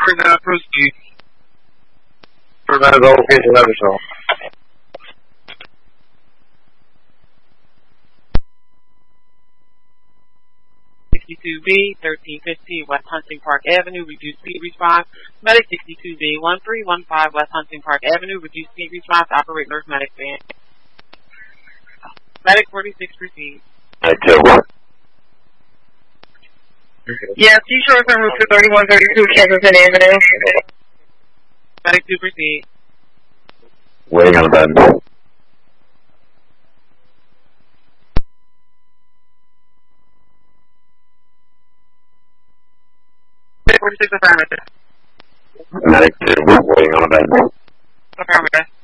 proceed. For medical location, Eversole. 62B, 1350 West Hunting Park Avenue, reduced speed response. Medic 62B, 1315 West Hunting Park Avenue, reduced speed response. Operate nurse medic van. Medic 46, proceed. Medic 2. Yeah, T-shirts on route to 3132 Kensington Avenue. Medic 2, proceed. Waiting on the bed. 46, affirmative. Medic 2, waiting on the bed. Affirmative.